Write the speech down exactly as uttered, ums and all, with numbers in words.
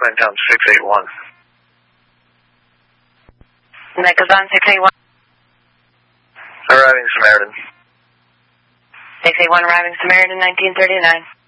Momentum six eight one. Nicholson six eight one. Arriving Samaritan. six eight one arriving Samaritan nineteen thirty-nine.